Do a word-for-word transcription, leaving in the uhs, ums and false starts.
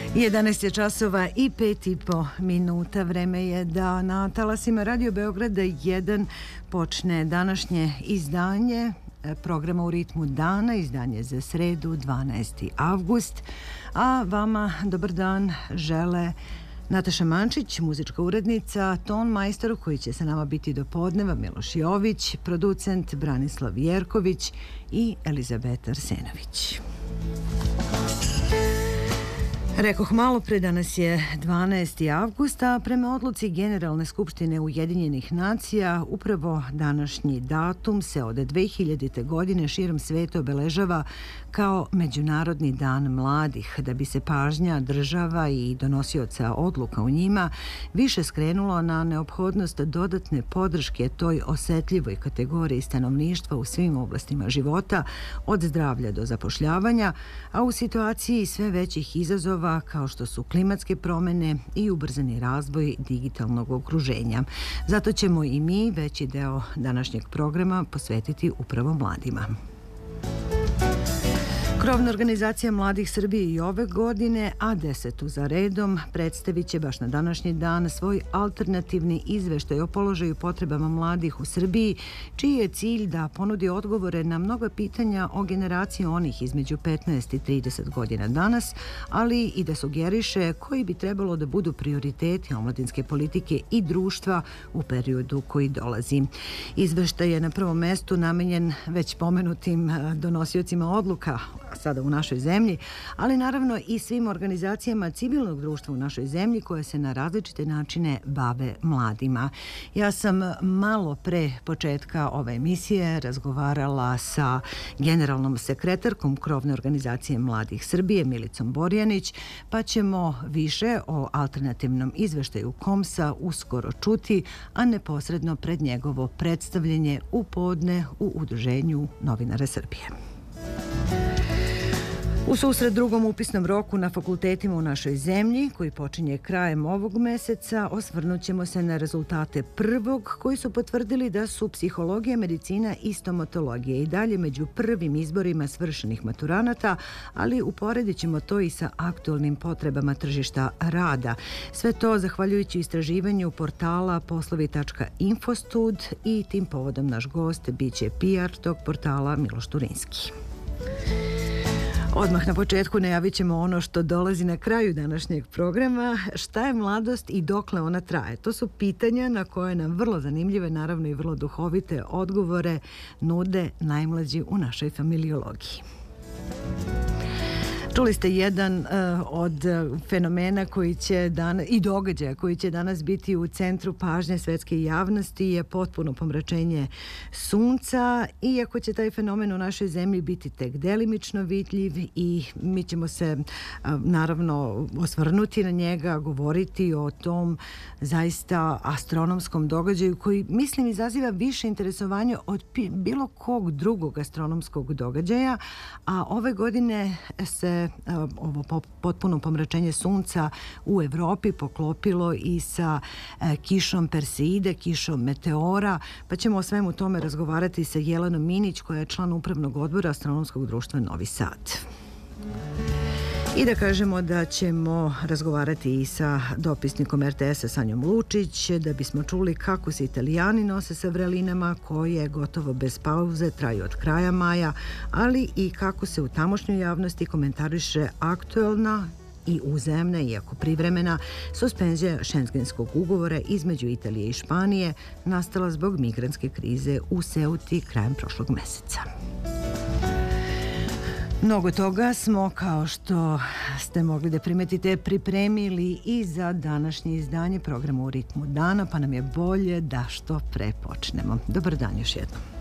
jedanaest je časova i pet i po minuta. Vreme je da na talasima Radio Beograda jedan počne današnje izdanje programa U ritmu dana, izdanje za sredu dvanaesti avgust. A vama dobar dan žele Nataša Mančić, muzička urednica, ton majstor koji će sa nama biti do podneva, Miloš Jović, producent Branislav Jerković i Elizabeta Arsenović. Rekoh malo pre, danas je dvanaesti avgust, a prema odluci Generalne skupštine Ujedinjenih nacija upravo današnji datum se od dve hiljadite. godine širom sveta obeležava kao Međunarodni dan mladih, da bi se pažnja država i donosioca odluka u njima više skrenulo na neophodnost dodatne podrške toj osetljivoj kategoriji stanovništva u svim oblastima života, od zdravlja do zapošljavanja, a u situaciji sve većih izazova kao što su klimatske promene i ubrzani razvoj digitalnog okruženja. Zato ćemo i mi veći deo današnjeg programa posvetiti upravo mladima. Krovna organizacija mladih Srbije i ove godine, a desetu za redom, predstavit će baš na današnji dan svoj alternativni izveštaj o položaju potrebama mladih u Srbiji, čiji je cilj da ponudi odgovore na mnoga pitanja o generaciji onih između petnaest i trideset godina danas, ali i da sugeriše koji bi trebalo da budu prioriteti omladinske politike i društva u periodu koji dolazi. Izveštaj je na prvom mestu namenjen već pomenutim donosiocima odluka sada u našoj zemlji, ali naravno i svim organizacijama civilnog društva u našoj zemlji koje se na različite načine bave mladima. Ja sam malo pre početka ove emisije razgovarala sa generalnom sekretarkom Krovne organizacije mladih Srbije, Milicom Borjanić, pa ćemo više o alternativnom izveštaju KOMS-a uskoro čuti, a neposredno pred njegovo predstavljanje u podne u Udruženju novinara Srbije. U susret drugom upisnom roku na fakultetima u našoj zemlji, koji počinje krajem ovog meseca, osvrnut ćemo se na rezultate prvog, koji su potvrdili da su psihologija, medicina i stomatologija i dalje među prvim izborima svršenih maturanata, ali uporedit ćemo to i sa aktualnim potrebama tržišta rada. Sve to zahvaljujući istraživanju portala poslovi tačka infostud i tim povodom naš gost biće P R tog portala Miloš Turinski. Odmah na početku najavit ćemo ono što dolazi na kraju današnjeg programa. Šta je mladost i dokle ona traje? To su pitanja na koje nam vrlo zanimljive, naravno i vrlo duhovite odgovore nude najmlađi u našoj familiologiji. Čuli ste jedan uh, od fenomena koji će danas, i događaja koji će danas biti u centru pažnje svetske javnosti je potpuno pomračenje sunca, iako će taj fenomen u našoj zemlji biti tek delimično vidljiv i mi ćemo se uh, naravno osvrnuti na njega, govoriti o tom zaista astronomskom događaju koji, mislim, izaziva više interesovanja od bilo kog drugog astronomskog događaja, a ove godine se ovo potpuno pomračenje sunca u Evropi poklopilo i sa kišom Perseide, kišom meteora, pa ćemo o svemu tome razgovarati sa Jelenom Minić, koja je član upravnog odbora Astronomskog društva Novi Sad. I da kažemo da ćemo razgovarati i sa dopisnikom R T S-a Sanjom Lučić, da bismo čuli kako se Italijani nose sa vrelinama koje gotovo bez pauze traju od kraja maja, ali i kako se u tamošnjoj javnosti komentariše aktuelna i uzemna, iako privremena, suspenzija šengenskog ugovora između Italije i Španije nastala zbog migrantske krize u Seuti krajem prošlog meseca. Mnogo toga smo, kao što ste mogli da primetite, pripremili i za današnje izdanje programa U ritmu dana, pa nam je bolje da što pre počnemo. Dobar dan još jednom.